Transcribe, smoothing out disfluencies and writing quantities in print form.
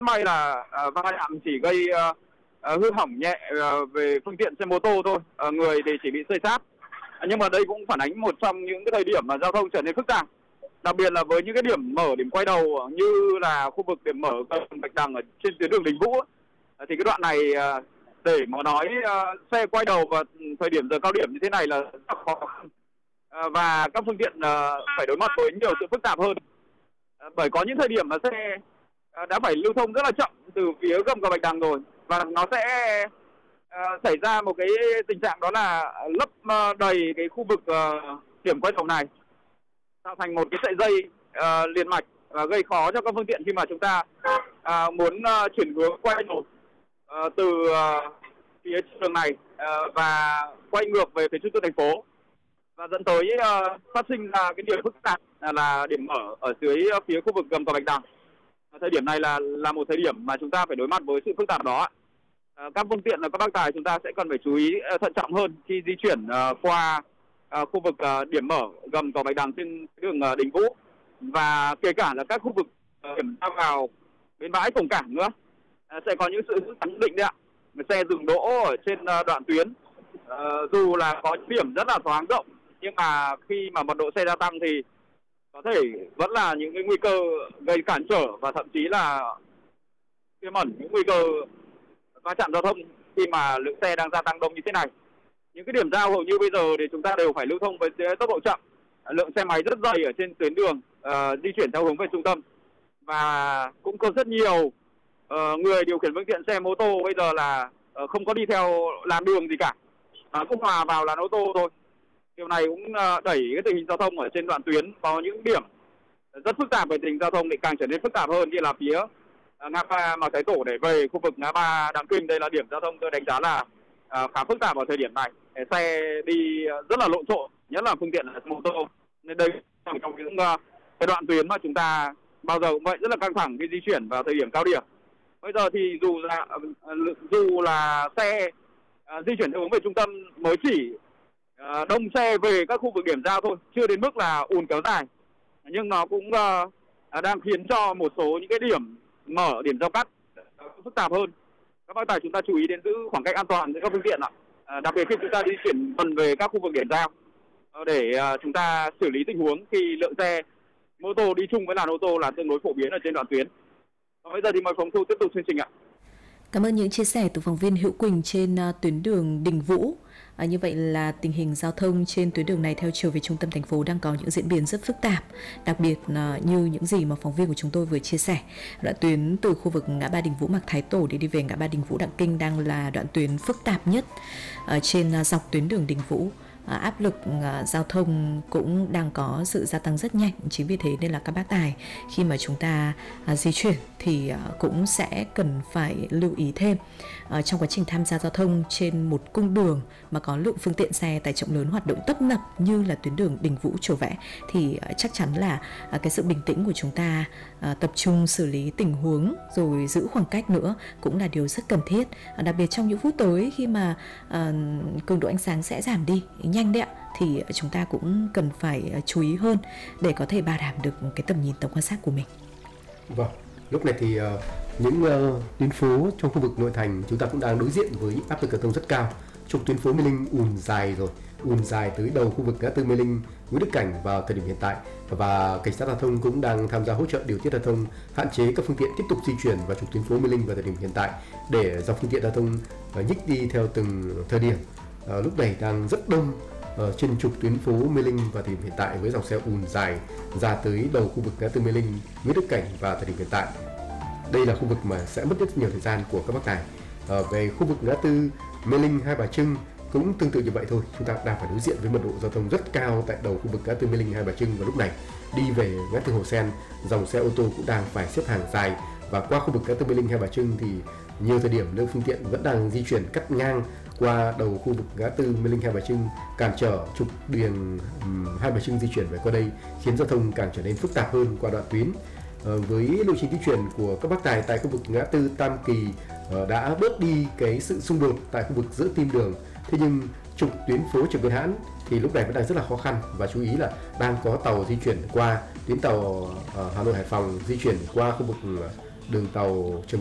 may là va chạm chỉ gây hư hỏng nhẹ về phương tiện xe mô tô thôi, người thì chỉ bị xây xát. Nhưng mà đây cũng phản ánh một trong những cái thời điểm mà giao thông trở nên phức tạp, đặc biệt là với những cái điểm mở, điểm quay đầu như là khu vực điểm mở gần Bạch Đằng ở trên tuyến đường Đình Vũ. Thì cái đoạn này để mà nói xe quay đầu vào thời điểm giờ cao điểm như thế này là rất khó khăn, và các phương tiện phải đối mặt với nhiều sự phức tạp hơn, bởi có những thời điểm mà xe đã phải lưu thông rất là chậm từ phía gầm cầu Bạch Đằng rồi, và nó sẽ xảy ra một cái tình trạng đó là lấp đầy cái khu vực điểm quay đầu này, tạo thành một cái sợi dây liền mạch và gây khó cho các phương tiện khi mà chúng ta muốn chuyển hướng quay đầu từ phía đường này và quay ngược về phía trung tâm thành phố, và dẫn tới phát sinh ra cái điểm phức tạp là điểm mở ở dưới phía khu vực gầm cầu Bạch Đằng. Thời điểm này là một thời điểm mà chúng ta phải đối mặt với sự phức tạp đó. Các phương tiện và các bác tài chúng ta sẽ cần phải chú ý thận trọng hơn khi di chuyển qua khu vực điểm mở gầm cầu Bạch Đằng trên đường Đình Vũ, và kể cả là các khu vực điểm ra vào bến bãi cổng cảng nữa sẽ có những sự nhất định đấy ạ. Xe dừng đỗ ở trên đoạn tuyến dù là có điểm rất là thoáng rộng, nhưng mà khi mà mật độ xe gia tăng thì có thể vẫn là những cái nguy cơ gây cản trở và thậm chí là tiềm ẩn những nguy cơ va chạm giao thông khi mà lượng xe đang gia tăng đông như thế này. Những cái điểm giao hầu như bây giờ thì chúng ta đều phải lưu thông với tốc độ chậm, lượng xe máy rất dày ở trên tuyến đường di chuyển theo hướng về trung tâm, và cũng có rất nhiều người điều khiển phương tiện xe mô tô bây giờ là không có đi theo làn đường gì cả, cũng hòa vào làn ô tô thôi. Điều này cũng đẩy cái tình hình giao thông ở trên đoạn tuyến có những điểm rất phức tạp về tình hình giao thông, lại càng trở nên phức tạp hơn, như là phía ngã ba Mạc Thái Tổ để về khu vực ngã ba Đặng Kinh. Đây là điểm giao thông tôi đánh giá là khá phức tạp vào thời điểm này, xe đi rất là lộn xộn, nhất là phương tiện là mô tô, nên đây là trong những cái đoạn tuyến mà chúng ta bao giờ cũng vậy, rất là căng thẳng khi di chuyển vào thời điểm cao điểm. Bây giờ thì dù là xe di chuyển theo hướng về trung tâm mới chỉ đông xe về các khu vực điểm giao thôi, chưa đến mức là ùn kéo dài, nhưng nó cũng đang khiến cho một số những cái điểm mở, điểm giao cắt phức tạp hơn. Các bác tài chúng ta chú ý đến giữ khoảng cách an toàn giữa các phương tiện ạ, đặc biệt khi chúng ta di chuyển gần về các khu vực điểm giao để chúng ta xử lý tình huống khi lượng xe mô tô đi chung với làn ô tô là tương đối phổ biến ở trên đoạn tuyến. Bây giờ thì mời phóng thu tiếp tục chương trình ạ. Cảm ơn những chia sẻ từ phóng viên Hữu Quỳnh trên tuyến đường Đình Vũ. Như vậy là tình hình giao thông trên tuyến đường này theo chiều về trung tâm thành phố đang có những diễn biến rất phức tạp, đặc biệt như những gì mà phóng viên của chúng tôi vừa chia sẻ. Đoạn tuyến từ khu vực ngã ba Đình Vũ Mạc Thái Tổ để đi về ngã ba Đình Vũ Đặng Kinh đang là đoạn tuyến phức tạp nhất trên dọc tuyến đường Đình Vũ. Áp lực giao thông cũng đang có sự gia tăng rất nhanh. Chính vì thế nên là các bác tài khi mà chúng ta di chuyển thì cũng sẽ cần phải lưu ý thêm trong quá trình tham gia giao thông trên một cung đường mà có lượng phương tiện xe tải trọng lớn hoạt động tấp nập như là tuyến đường Đình Vũ Chùa Vẽ, thì chắc chắn là cái sự bình tĩnh của chúng ta, tập trung xử lý tình huống rồi giữ khoảng cách nữa cũng là điều rất cần thiết, đặc biệt trong những phút tới khi mà cường độ ánh sáng sẽ giảm đi nhanh đấy ạ, thì chúng ta cũng cần phải chú ý hơn để có thể bảo đảm được cái tầm nhìn, tầm quan sát của mình. Vâng, lúc này thì những tuyến phố trong khu vực nội thành chúng ta cũng đang đối diện với áp lực giao thông rất cao. Trục tuyến phố Mê Linh ùn dài tới đầu khu vực ngã tư Mê Linh, Nguyễn Đức Cảnh vào thời điểm hiện tại, và cảnh sát giao thông cũng đang tham gia hỗ trợ điều tiết giao thông, hạn chế các phương tiện tiếp tục di chuyển vào trục tuyến phố Mê Linh vào thời điểm hiện tại để dòng phương tiện giao thông nhích đi theo từng thời điểm. Lúc này đang rất đông trên trục tuyến phố Mê Linh vào thời điểm hiện tại, với dòng xe ùn dài ra tới đầu khu vực ngã tư Mê Linh, Nguyễn Đức Cảnh vào thời điểm hiện tại. Đây là khu vực mà sẽ mất rất nhiều thời gian của các bác tài. Về khu vực ngã tư Mê Linh, Hai Bà Trưng cũng tương tự như vậy thôi, chúng ta đang phải đối diện với mật độ giao thông rất cao tại đầu khu vực ngã tư Mê Linh, Hai Bà Trưng, và lúc này đi về ngã tư Hồ Sen, dòng xe ô tô cũng đang phải xếp hàng dài, và qua khu vực ngã tư Mê Linh, Hai Bà Trưng thì nhiều thời điểm lượng phương tiện vẫn đang di chuyển cắt ngang qua đầu khu vực ngã tư Mê Linh, Hai Bà Trưng, cản trở trục đường Hai Bà Trưng di chuyển về qua đây, khiến giao thông càng trở nên phức tạp hơn qua đoạn tuyến. Với lộ trình di chuyển của các bác tài tại khu vực ngã tư Tam Kỳ đã bớt đi cái sự xung đột tại khu vực giữa tim đường, thế nhưng trục tuyến phố Trần Nguyên Hãn thì lúc này vẫn đang rất là khó khăn, và chú ý là đang có tàu di chuyển qua tuyến tàu Hà Nội Hải Phòng di chuyển qua khu vực đường tàu